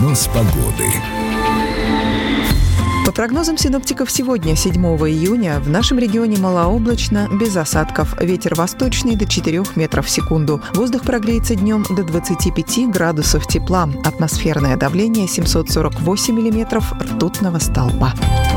Прогноз погоды. По прогнозам синоптиков, сегодня, 7 июня, в нашем регионе малооблачно, без осадков. Ветер восточный до 4 метров в секунду. Воздух прогреется днем до 25 градусов тепла. Атмосферное давление 748 миллиметров ртутного столба.